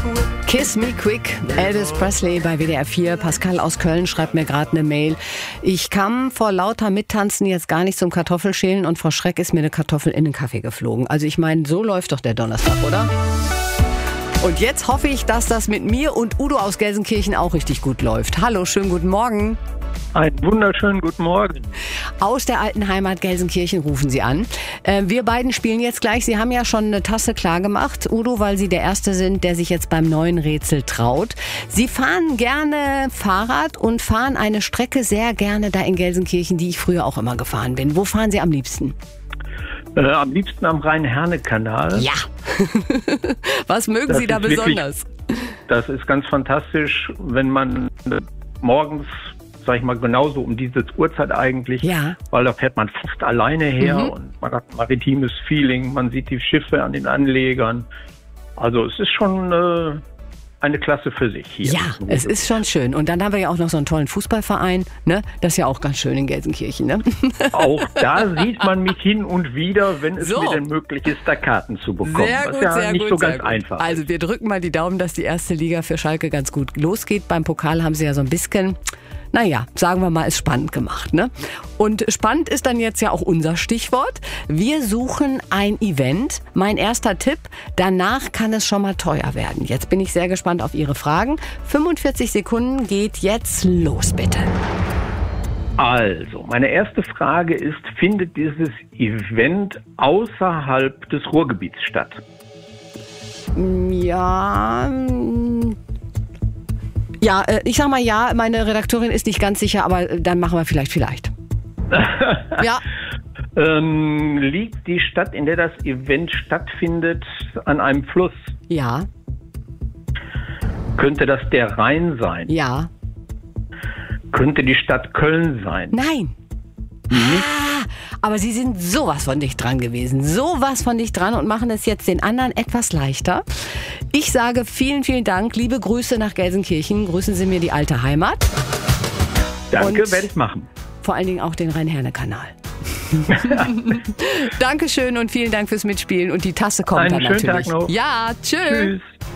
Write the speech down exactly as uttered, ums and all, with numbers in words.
Kiss Me Quick, Elvis Presley bei W D R vier. Pascal aus Köln schreibt mir gerade eine Mail. Ich kam vor lauter Mittanzen jetzt gar nicht zum Kartoffelschälen und vor Schreck ist mir eine Kartoffel in den Kaffee geflogen. Also ich meine, so läuft doch der Donnerstag, oder? Und jetzt hoffe ich, dass das mit mir und Udo aus Gelsenkirchen auch richtig gut läuft. Hallo, schönen guten Morgen. Einen wunderschönen guten Morgen. Aus der alten Heimat Gelsenkirchen rufen Sie an. Äh, wir beiden spielen jetzt gleich. Sie haben ja schon eine Tasse klar gemacht, Udo, weil Sie der Erste sind, der sich jetzt beim neuen Rätsel traut. Sie fahren gerne Fahrrad und fahren eine Strecke sehr gerne da in Gelsenkirchen, die ich früher auch immer gefahren bin. Wo fahren Sie am liebsten? Äh, am liebsten am Rhein-Herne-Kanal. Ja. Was mögen das Sie da besonders? Wirklich, das ist ganz fantastisch, wenn man äh, morgens, sag ich mal, genauso um diese Uhrzeit eigentlich, ja. weil da fährt man fast alleine her Mhm. und man hat ein maritimes Feeling, man sieht die Schiffe an den Anlegern. Also es ist schon äh, eine Klasse für sich hier. Ja, es ist schon schön. Und dann haben wir ja auch noch so einen tollen Fußballverein, ne? Das ist ja auch ganz schön in Gelsenkirchen, ne? Auch da sieht man mich hin und wieder, wenn es So. mir denn möglich ist, da Karten zu bekommen. Sehr Was gut, ja sehr nicht gut, so sehr ganz gut. einfach. Also wir drücken mal die Daumen, dass die erste Liga für Schalke ganz gut losgeht. Beim Pokal haben sie ja so ein bisschen, naja, sagen wir mal, ist spannend gemacht, ne? Und spannend ist dann jetzt ja auch unser Stichwort. Wir suchen ein Event. Mein erster Tipp, danach kann es schon mal teuer werden. Jetzt bin ich sehr gespannt auf Ihre Fragen. fünfundvierzig Sekunden geht jetzt los, bitte. Also, meine erste Frage ist, findet dieses Event außerhalb des Ruhrgebiets statt? Ja, mm, ja, äh, ich sag mal ja, meine Redakteurin ist nicht ganz sicher, aber äh, dann machen wir vielleicht vielleicht. Ja, Ähm, liegt die Stadt, in der das Event stattfindet, an einem Fluss? ja, Könnte das der Rhein sein? ja. Könnte die Stadt Köln sein? Nein. Ah, aber Sie sind sowas von dicht dran gewesen. Sowas von dicht dran und machen es jetzt den anderen etwas leichter. Ich sage vielen, vielen Dank. Liebe Grüße nach Gelsenkirchen. Grüßen Sie mir die alte Heimat. Danke, Und- werde ich machen. Vor allen Dingen auch den Rhein-Herne-Kanal. Dankeschön und vielen Dank fürs Mitspielen. Und die Tasse kommt Einen dann schönen natürlich. Tag noch. Ja, tschüss. Tschüss.